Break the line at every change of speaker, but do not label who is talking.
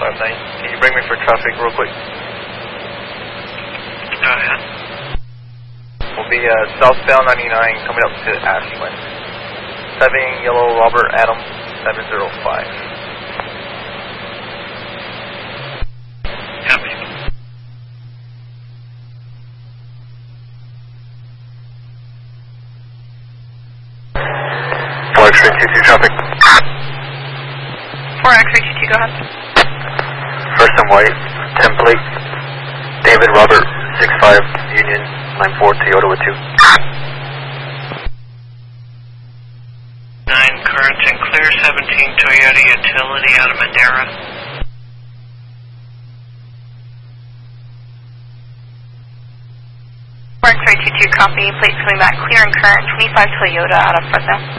259. Can you bring me for traffic real quick?
Go ahead.
We'll be southbound 99 coming up to Ashland. 7 Yellow Robert Adam 705.
Copy.
X-ray 22 traffic.
4 X-ray 22, go ahead.
First and white, template, David Robert 65 Union 94 Toyota with 2.
9 current and clear, 17 Toyota Utility out of Madera.
X-ray 22, copy. Plates coming back clear and current, 25 Toyota out of Fresno.